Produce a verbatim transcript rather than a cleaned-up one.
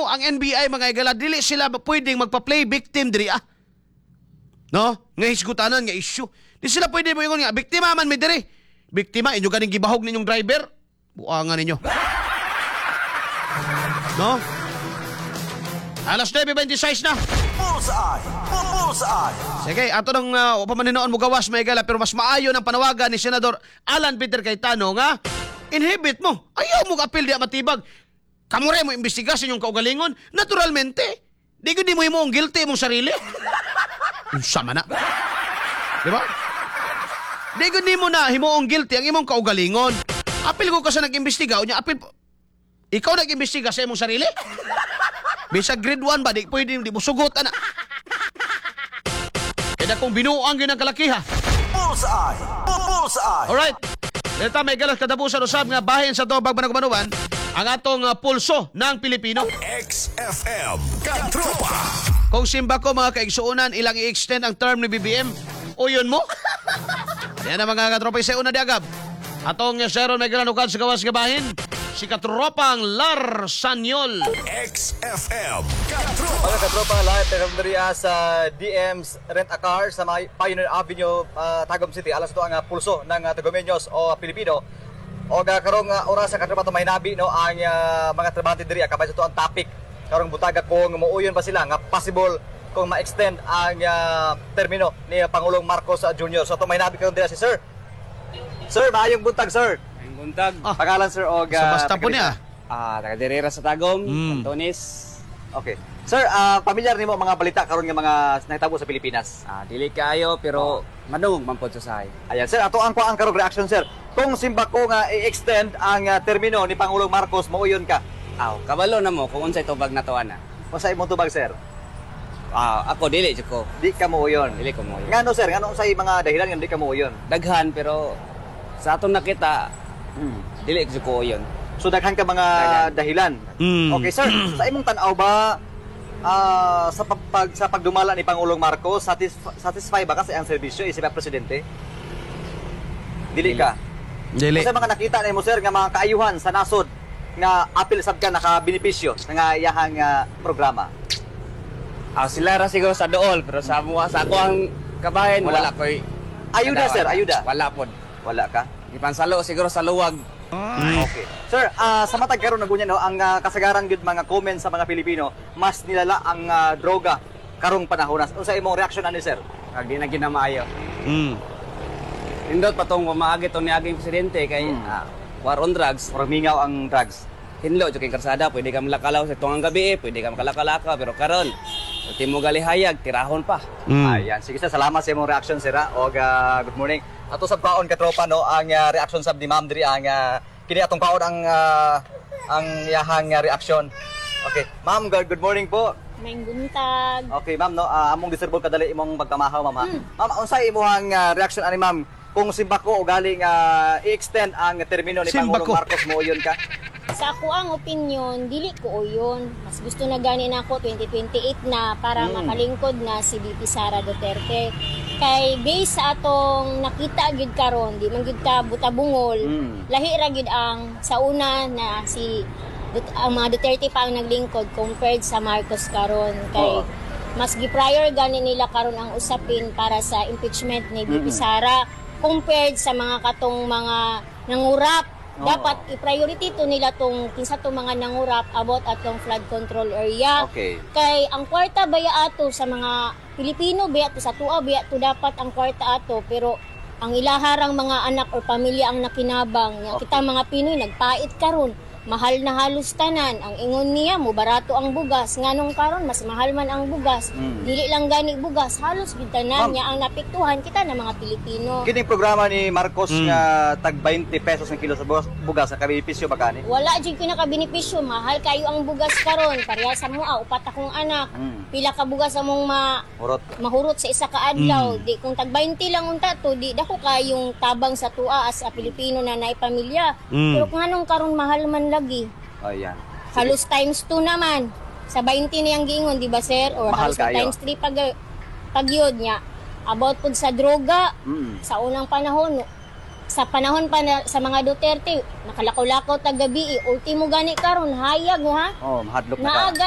ang N B I mga igala dili sila pwedeng magpa-play victim diri ah. No? Nga hisgutanan nga issue. Di sila pwede mo ingon nga biktima man mi diri. Biktima inyo ganing gibahog ninyong driver. Buangan ninyo. No? Alas nine twenty-six na. Bullseye! Bullseye! Sige, ato nang uh, pamaninoon mo gawas may igala pero mas maayo ng panawagan ni Senador Alan Peter Cayetano nga inhibit mo. Ayaw mo ka-appeal di matibag. Kamure mo imbestiga sa inyong kaugalingon. Naturalmente. Di ko di mo yung guilty mong sarili. Yung sama na. Di ba? Di ko di mo na himuong guilty ang imong kaugalingon. Apil ko kasi nag-imbestiga. O niya, apil po. Ikaw nag-imbestiga sa imong sarili? Bisa grade one ba? Di pwede, di mo sugot, ana. Kaya kung binuang yun ang kalakiha. Bullseye! Bullseye! Alright. Dito may galas katapusan usab nga bahin sa Tobag Banagmanuan ang atong uh, pulso ng Pilipino. X F M Katropa! Kung simba ko mga kaigsuunan, ilang i-extend ang term ni B B M, o yun mo? Yan ang mga katropa sa una di agab. Atong uh, Sharon may galanukad sa gawas gabahin, si katropang Lar Sanyol. X F M Katropa! Mga katropa, live from diriya sa D M's Rent a Car sa may Pioneer Avenue, uh, Tagum City. Alas ito ang uh, pulso ng uh, Tagumeños o Pilipino. O uh, karong uh, oras sa katropa ito may nabi no, ang uh, mga trabahante diriya. Kabay ito ang topic. Karong butaga kung muuyon pa sila nga possible kung ma-extend ang uh, termino ni uh, Pangulong Marcos uh, Junior So ito may nabi karong diriya si Sir. Sir, maayong buntag, Sir. Ang buntag. Ah, Pangalan, Sir, o... sa basta po niya. Ah, taga Direra sa Tagum, Mm. Antonis. Okay. Sir, uh, pamilyar nimo mga balita karon nga mga nahitabo sa Pilipinas. Ah, dili kayo pero madungog man pod sa sahay. Ayan, sir, ato ang kuang karong reaction, sir. Kung simba ko nga i-extend ang uh, termino ni Pangulong Marcos, mauyon ka. Aw, kabalo na mo kung unsay tubag na tuana. Masa imong tubag, sir? Ah, ako dili jud ko. Di ka mauyon. Dili ko mo. Ngano, sir? Ngano unsay mga dahilan nga di ka mauyon? Daghan pero sa aton nakita, Hmm. dili jud ko yun. So daghan ka mga dahilan. Mm. Okay, sir. Sa imong tan-aw ba ah, sa pag sa pagdumala ni Pangulong Marcos, satisf- satisfy ba ka sa ang serbisyo isip ang presidente? Dili ka. Dili. Kasi mga nakita nimo, sir, nga mga kaayuhan sa nasod nga apil sab ka naka-benepisyo nga iyahang ah, programa. Ah, sila ra siguro sa dool pero sa mo sa ako ang kabahin Wala. wala, koy Ayuda, kadawan. sir, ayuda. Wala pod. Wala ka. Gipansalo siguro sa luwag. Okay. Sir, ah, sa matag karon nagunya no, ang ah, kasagaran gyud mga comments sa mga Pilipino, mas nilala ang ah, droga karong panahon. Unsa imong reaction ani, sir? Kag di na ginamaayo. Mm. Indot patong pamaagi to ni aging presidente kay Hmm. ah, war on drugs. Murag mingaw ang drugs. Hinlo jud kay karsada, pwede ka malakalaw sa tuwang gabi, eh, pwede ka makalakalaka pero karon ulti mo galihayag tirahon pa. Mm. Ayan, sige sir, salamat sa imong reaction, sir. ah. Og ah, good morning. Ato sa baon ka tropa no, ang ah, reaction sab ni Ma'am diri ang ah, kini atong baon ang ah, ang iyahang ah, reaction. Okay, Ma'am, good, good morning po. May buntag. Okay, ma'am, no, ah, among disturbol kadali imong pagkamahaw, ma'am. ha? Ma'am, unsay imong uh, reaction ani, ma'am? Kung simbako o galing ah, i-extend ang termino ni Simbako. Pangulong Marcos mo yun ka? Sa ako ang opinion, dili ko yun. Mas gusto na gani na ako twenty twenty-eight na para Mm. makalingkod na si B P Sara Duterte. Kay base sa atong nakita gyud karon, di man gyud ka butabungol. Mm. Lahi ra gyud ang sa una na si Dut- ang mga Duterte pa ang naglingkod compared sa Marcos karon. Kay Oo. mas gi-prior gani nila karon ang usapin para sa impeachment ni B P Mm-mm. Sara compared sa mga katong mga nangurap. Oo. Dapat i-priority to nila tong kinsa tong mga nangurap about atong flood control area. Okay. Kay ang kwarta baya ato sa mga Pilipino baya to sa tuwa baya to dapat ang kwarta ato pero ang ilaharang mga anak o pamilya ang nakinabang nya Okay. kita mga Pinoy nagpait karon mahal na halos tanan ang ingon niya mo barato ang bugas nganong karon mas mahal man ang bugas Mm. dili lang gani bugas halos gid tanan Ma'am. niya ang napiktuhan kita na mga Pilipino. Kining programa ni Marcos Mm. nga tag twenty pesos ang kilo sa bugas, bugas sa kabenepisyo ba kani? Wala jud ko nakabenepisyo, mahal kayo ang bugas karon. Pareha sa mo ah, upat akong anak. Mm. Pila ka bugas among ma Urot. mahurot sa isa ka adlaw. Mm. Di kung tag twenty lang unta to, di dako kayong tabang sa tua as a Pilipino na naay pamilya. Mm. Pero kung anong karon mahal man lagi. Ayan. Halos times two naman. Sa twenty niyang giingon, di ba sir? Or Mahal halos kayo. times three pag pagyod niya. About pud sa droga, Mm. sa unang panahon, sa panahon pa na, sa mga Duterte, nakalakaw-lakaw tag gabi, ultimo gani karon hayag mo ha. Oh, mahadlok na ka. Naaga